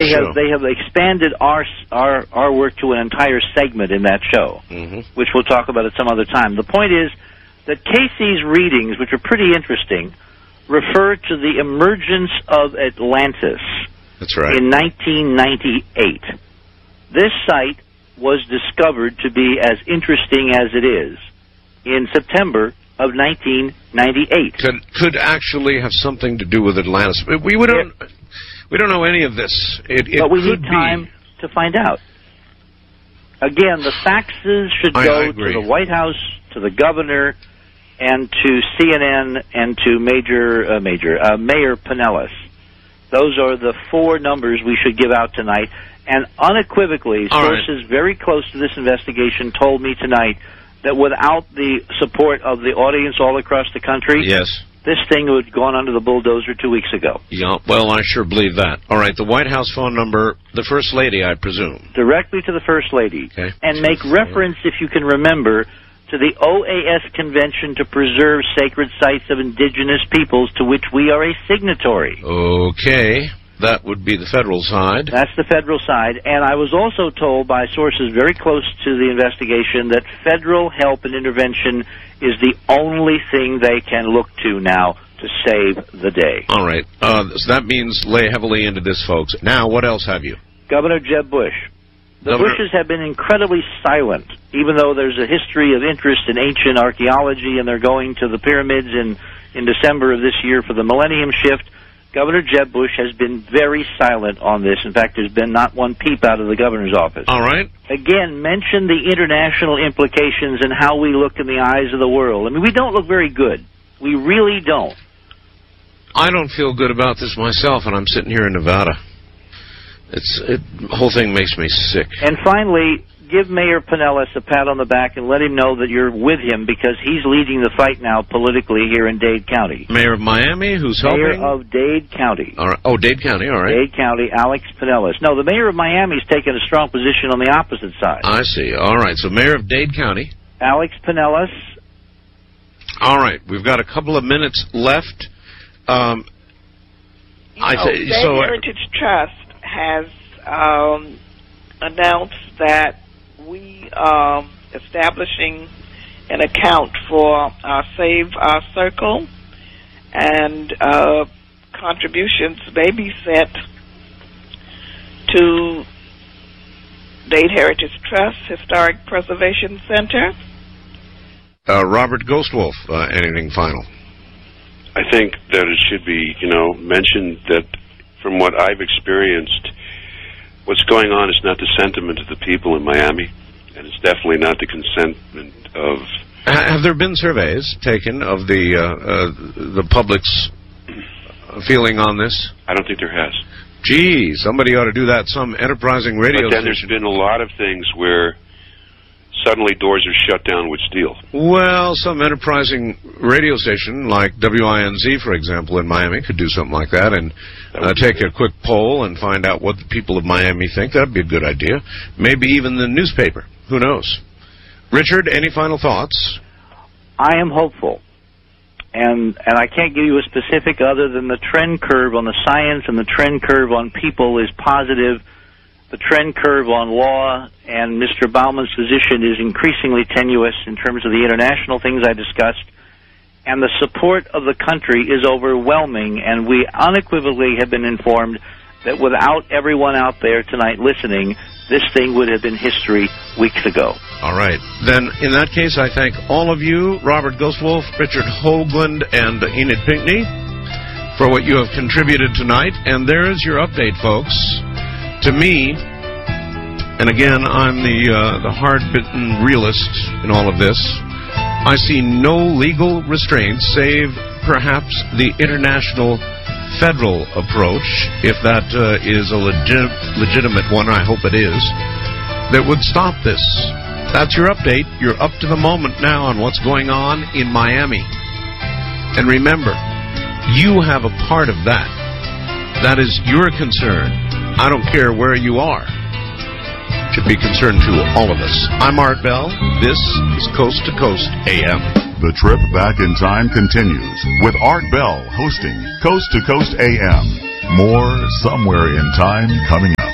They have expanded our work to an entire segment in that show, which we'll talk about at some other time. The point is that Casey's readings, which are pretty interesting, refer to the emergence of Atlantis. That's right. In 1998. This site was discovered to be as interesting as it is in September of 1998. Could actually have something to do with Atlantis. We don't know any of this. But we need time to find out. Again, the faxes should go to the White House, to the governor, and to CNN, and to Mayor Pinellas. Those are the 4 numbers we should give out tonight. And unequivocally, sources very close to this investigation told me tonight that without the support of the audience all across the country, this thing would have gone under the bulldozer 2 weeks ago. Yeah, well, I sure believe that. All right, the White House phone number, the First Lady, I presume. Directly to the First Lady. Okay. And make reference, if you can remember, to the OAS Convention to Preserve Sacred Sites of Indigenous Peoples, to which we are a signatory. Okay. That would be the federal side. That's the federal side. And I was also told by sources very close to the investigation that federal help and intervention is the only thing they can look to now to save the day. All right. So that means lay heavily into this, folks. Now, what else have you? Governor Jeb Bush. The Bushes have been incredibly silent, even though there's a history of interest in ancient archaeology, and they're going to the pyramids in December of this year for the Millennium Shift. Governor Jeb Bush has been very silent on this. In fact, there's been not one peep out of the governor's office. All right. Again, mention the international implications and how we look in the eyes of the world. I mean, we don't look very good. We really don't. I don't feel good about this myself, and I'm sitting here in Nevada. The whole thing makes me sick. And finally, give Mayor Pinellas a pat on the back and let him know that you're with him, because he's leading the fight now politically here in Dade County. Mayor of Miami, who's helping? Mayor of Dade County. All right. Oh, Dade County, all right. Dade County, Alex Pinellas. No, the mayor of Miami's taken a strong position on the opposite side. I see. All right, so Mayor of Dade County. Alex Pinellas. All right, we've got a couple of minutes left. Dade Heritage Trust has announced that we are establishing an account for our Save Our Circle, and contributions may be sent to Dade Heritage Trust, Historic Preservation Center. Robert Ghostwolf, anything final? I think that it should be, mentioned that from what I've experienced, what's going on is not the sentiment of the people in Miami, and it's definitely not the consentment of... Have there been surveys taken of the public's feeling on this? I don't think there has. Gee, somebody ought to do that, some enterprising radio But then there's been a lot of things where suddenly doors are shut down with steel. Well, some enterprising radio station like WINZ, for example, in Miami could do something like that and take a quick poll and find out what the people of Miami think. That would be a good idea. Maybe even the newspaper. Who knows? Richard, any final thoughts? I am hopeful. And I can't give you a specific other than the trend curve on the science and the trend curve on people is positive. The trend curve on law and Mr. Bauman's position is increasingly tenuous in terms of the international things I discussed. And the support of the country is overwhelming, and we unequivocally have been informed that without everyone out there tonight listening, this thing would have been history weeks ago. All right. Then, in that case, I thank all of you, Robert Ghostwolf, Richard Hoagland, and Enid Pinckney, for what you have contributed tonight. And there is your update, folks. To me, and again, I'm the hard-bitten realist in all of this, I see no legal restraints save perhaps the international federal approach, if that is a legitimate one, I hope it is, that would stop this. That's your update. You're up to the moment now on what's going on in Miami. And remember, you have a part of that. That is your concern. I don't care where you are. It should be concerned to all of us. I'm Art Bell. This is Coast to Coast AM. The trip back in time continues with Art Bell hosting Coast to Coast AM. More Somewhere in Time coming up.